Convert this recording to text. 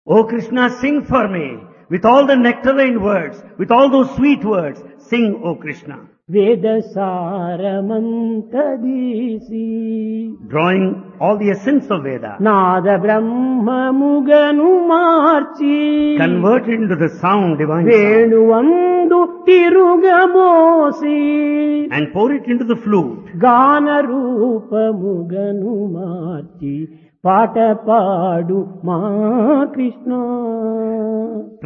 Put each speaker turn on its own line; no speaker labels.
O Krishna, sing for me with all the nectarine words, with all those sweet words. Sing, O Krishna.
వేద సారమంతదీసి
Drawing all the essence of Veda,
Nada బ్రహ్మముగను March
convert it into the sound, divine sound,
వేణువందు తిరుగబోసి
and pour it into the flute.
గాన రూపముగను మార్చి పాట పాడు మా కృష్ణ